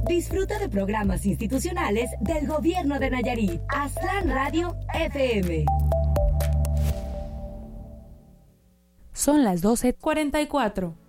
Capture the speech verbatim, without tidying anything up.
Disfruta de programas institucionales del Gobierno de Nayarit. Aztlán Radio F M. Son las doce cuarenta y cuatro.